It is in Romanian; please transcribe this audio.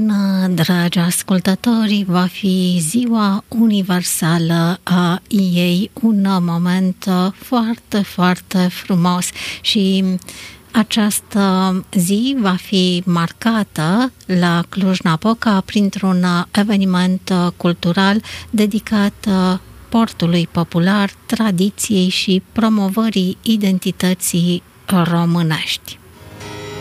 bună, dragi ascultători! Va fi Ziua Universală a ei, un moment foarte, foarte frumos și această zi va fi marcată la Cluj-Napoca printr-un eveniment cultural dedicat portului popular, tradiției și promovării identității românești.